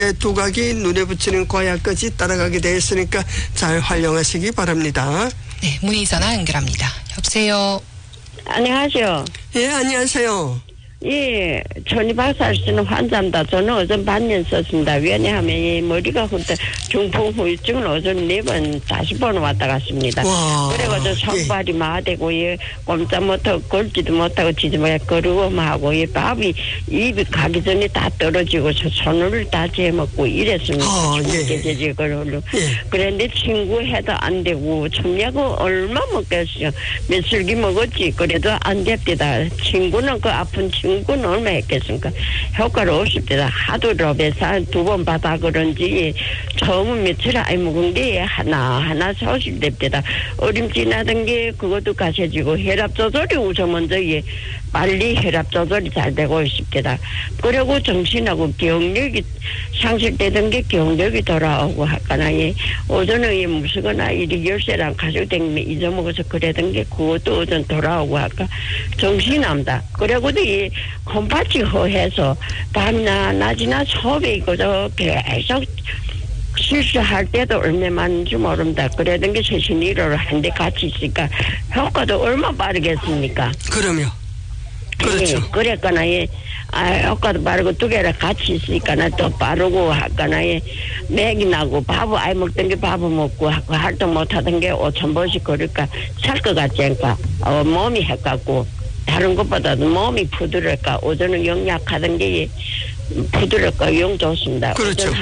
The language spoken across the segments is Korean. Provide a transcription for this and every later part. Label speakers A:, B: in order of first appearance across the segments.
A: 두각이 눈에 붙이는 과약까지 따라가게 되었으니까 잘 활용하시기 바랍니다.
B: 네, 문의 전화 연결합니다. 여보세요.
C: 안녕하세요.
A: 예, 안녕하세요.
C: 예, 천이박살 쓰는 환자입니다. 저는 어전 반년 썼습니다. 왜냐하면 이 머리가 훑어 중풍 후유증을 어전 4번, 50번 왔다 갔습니다. 그래가지고 손발이 마되고, 예, 꼼짝 못하고, 걸지도 못하고, 지지막거리고만 예, 밥이 입이 가기 전에 다 떨어지고, 손을 다 재먹고 이랬습니다.
A: 예.
C: 그런데 친구 해도 안 되고, 청약은 얼마 먹겠어요. 몇술기 먹었지. 그래도 안 됩니다. 친구는 그 아픈 친구는 얼마 했겠습니까? 효과를 없습니다. 하도 럽에서 2번 받아 그런지 처음은 며칠 안 먹은 게 하나 소실됩니다. 어림지나던 게 그것도 가셔지고 혈압 조절이 우선 먼저 빨리 혈압 조절이 잘 되고 있습니다. 그리고 정신하고 기억력이 상실되던 게 기억력이 돌아오고 할까나 오전에 무슨거나 이리 열쇠랑 가지고 다니면 잊어먹어서 그러던 게 그것도 오전 돌아오고 할까 정신납니다. 그리고도 이 콩팥이 허해서 밤이나 낮이나 소변이 있고서 계속 실수할 때도 얼마만인지 모릅니다. 그러던 게 세신 일을 하는데 같이 있으니까 효과도 얼마 빠르겠습니까?
A: 그럼요. 그렇죠.
C: 예, 그랬거나 효과도 빠르고 두 개를 같이 있으니까 또 빠르고 할거나 맥이 나고 밥을 아예 먹던 게 밥을 먹고 하고 활동 못하던 게 5,000번씩 걸을까 살 것 같지 않까 몸이 해갖고 다른 것보다도 몸이 부드러울까 오전은 영약하던 게 부드럽고 영 좋습니다.
A: 그렇죠.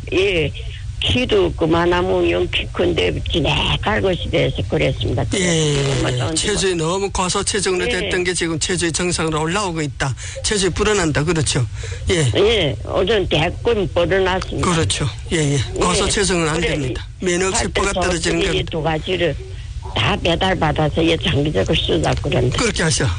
C: 키도 그만하면 영키 큰데 지네 갈것이 돼서 그랬습니다.
A: 예, 체중이 너무 과소체중으로 됐던 게 지금 체중이 정상으로 올라오고 있다. 체중이 불어난다. 그렇죠.
C: 예, 오전 대금 불어났습니다.
A: 그렇죠. 예. 과소체중은 안 됩니다. 면역 세포가 떨어지는 게.
C: 두 가지를 다 배달받아서 장기적으로 쓰자 그런다.
A: 그렇게 하셔.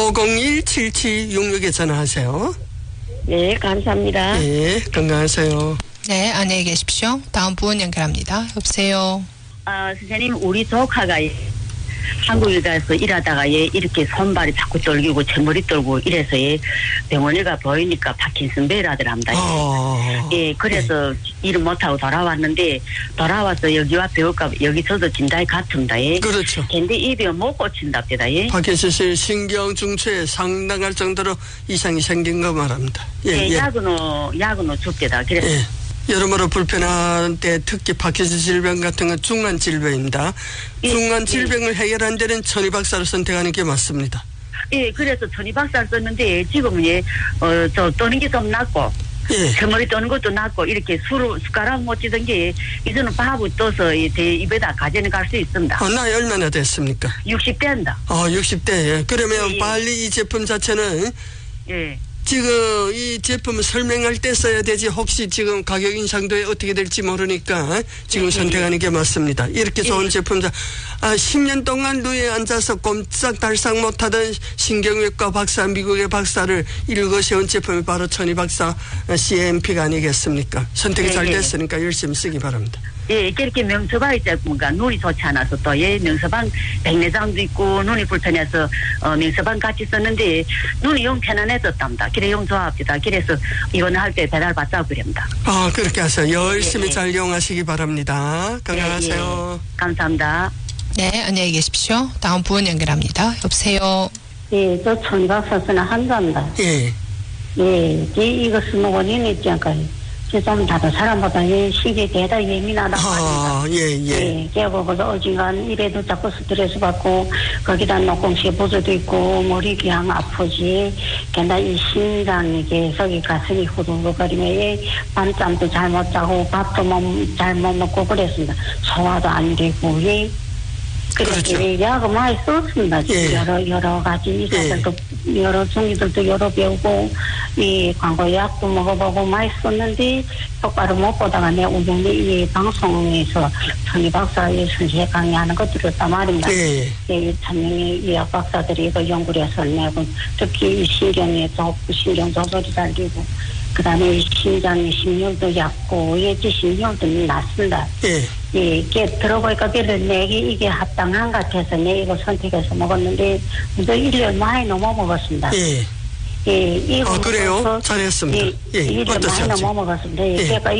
A: 501-7766에 전화하세요.
C: 네, 감사합니다.
A: 예, 건강하세요.
B: 네, 안녕히 계십시오. 다음 분 연결합니다. 여보세요.
D: 선생님, 우리 조카가 한국에 가서 일하다가 이렇게 손발이 자꾸 떨리고 제 머리 떨고 이래서 병원에 가 보이니까 파킨슨베라더랍니다. 그래서 일을 못하고 돌아왔는데 돌아와서 여기 와서 여기 저도 진단이 같습니다.
A: 그렇죠.
D: 근데 이 병 못 고친답니다.
A: 파킨슨氏신경 중추에 상당할 정도로 이상이 생긴 거 말합니다.
D: 약은 줍니다. 그래서
A: 여러모로 불편한 때 특히 파킨슨 질병 같은 건 중한 질병입니다. 중한 질병을 해결한 데는 천이박사를 선택하는 게 맞습니다.
D: 그래서 천이박사를 썼는데 지금은 저 떠는 게 좀 낫고 제 머리 떠는 것도 낫고 이렇게 숟가락 못 쥐던 게 이제는 밥을 떠서 입에다 가져는 갈 수 있습니다.
A: 나이 얼마나 됐습니까?
D: 60대입니다.
A: 60대. 그러면 빨리 이 제품 자체는 지금 이 제품을 설명할 때 써야 되지 혹시 지금 가격 인상도에 어떻게 될지 모르니까 지금 선택하는 게 맞습니다. 이렇게 좋은 제품 10년 동안 누에 앉아서 꼼짝달싹 못하던 신경외과 박사 미국의 박사를 읽어세운 제품이 바로 천이박사 CMP가 아니겠습니까? 선택이 잘 됐으니까 열심히 쓰기 바랍니다.
D: 이렇게 명서방이 있고 눈이 좋지 않아서 또 명서방 백내장도 있고 눈이 불편해서 명서방 같이 썼는데 눈이 영 편안해졌답니다. 그래 영 좋아합니다. 그래서 이번에 할 때 배달 받자고 그럽니다.
A: 그렇게 하세요. 열심히 잘 이용하시기 바랍니다. 건강하세요.
D: 감사합니다.
B: 네, 안녕히 계십시오. 다음 분 연결합니다. 여보세요.
E: 저 천박사 쓰는 환자입니다. 이거 쓰는 원인이 있지 않을까요? 좀 다른 사람보다 신경이 대단히 예민하다고 합니다. 그래서 어지간 이래도 자꾸 스트레스 받고 거기다 녹공시 보조도 있고 머리 그냥 아프지. 게다가 이 심장이 계속 이 가슴이 후들거리며 밤잠도 잘 못 자고 밥도 잘 못 먹고 그랬습니다. 소화도 안 되고 그렇죠. 약을 많이 썼습니다. 여러 가지 의사들도 여러 중이들도 여러 배우고 이 광고 약도 먹어보고 많이 썼는데 효과를 못 보다가 내 우연히 이 방송에서 천이박사의 선생님 강의하는 거 들었단 말입니다. 천명의 의학 박사들이 이거 연구를 해서 내고 특히 이 신경 조절이 잘 되고 그 다음에 심장의 심혈도 얕고 신경도 낮습니다. 이게 들어보니까 내게 이게 합당한 것 같아서 내 이거 선택해서 먹었는데 또 1년 많이 넘어 먹었습니다. 예,
A: 그래요? 잘했습니다.
E: 예,
A: 어떠셨지?
E: 많이 넘어갔습니다. 예,
A: 예.
E: 제가